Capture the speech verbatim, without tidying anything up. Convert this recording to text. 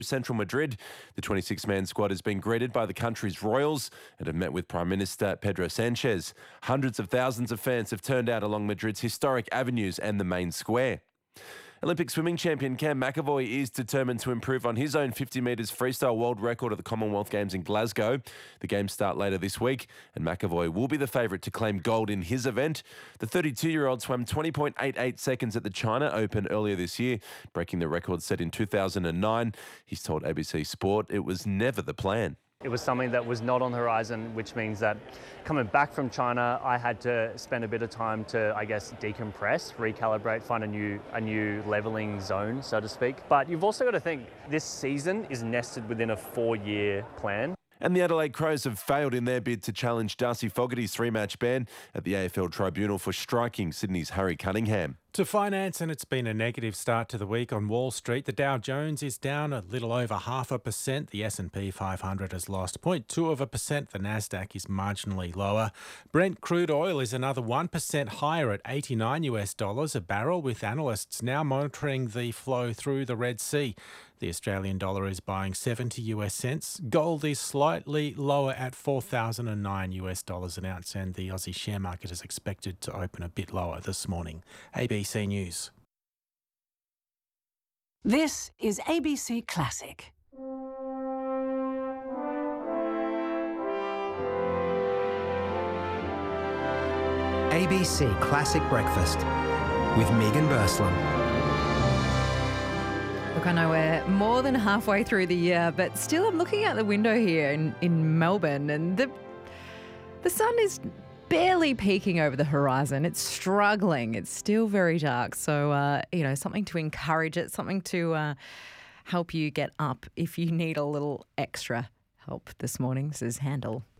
Central Madrid. The twenty-six man squad has been greeted by the country's royals and have met with Prime Minister Pedro Sanchez. Hundreds of thousands of fans have turned out along Madrid's historic avenues and the main square. Olympic swimming champion Cam McEvoy is determined to improve on his own fifty metres freestyle world record at the Commonwealth Games in Glasgow. The Games start later this week, and McEvoy will be the favourite to claim gold in his event. The thirty-two-year-old swam twenty point eight eight seconds at the China Open earlier this year, breaking the record set in two thousand nine. He's told A B C Sport it was never the plan. It was something that was not on the horizon, which means that coming back from China, I had to spend a bit of time to, I guess, decompress, recalibrate, find a new a new leveling zone, so to speak. But you've also got to think this season is nested within a four-year plan. And the Adelaide Crows have failed in their bid to challenge Darcy Fogarty's three-match ban at the A F L Tribunal for striking Sydney's Harry Cunningham. To finance, and it's been a negative start to the week on Wall Street. The Dow Jones is down a little over half a percent. The S and P five hundred has lost zero point two of a percent. The Nasdaq is marginally lower. Brent crude oil is another one percent higher at eighty-nine US dollars a barrel, with analysts now monitoring the flow through the Red Sea. The Australian dollar is buying seventy US cents. Gold is slightly lower at four thousand nine US dollars an ounce, and the Aussie share market is expected to open a bit lower this morning. A B C News. This is A B C Classic. A B C Classic Breakfast with Megan Bursland. Look, I know we're more than halfway through the year, but still I'm looking out the window here in, in Melbourne, and the the sun is barely peeking over the horizon. It's struggling. It's still very dark. So, uh, you know, something to encourage it, something to uh, help you get up if you need a little extra help this morning. This is Handel.